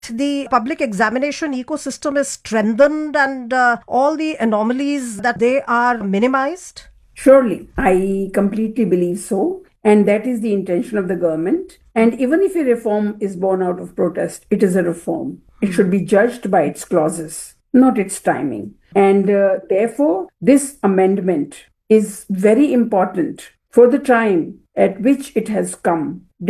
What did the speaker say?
the public examination ecosystem is strengthened and all the anomalies that they are minimized? Surely, I completely believe so. And that is the intention of the government. And even if a reform is born out of protest, it is a reform. It should be judged by its clauses, not its timing. And therefore, this amendment is very important for the time at which it has come.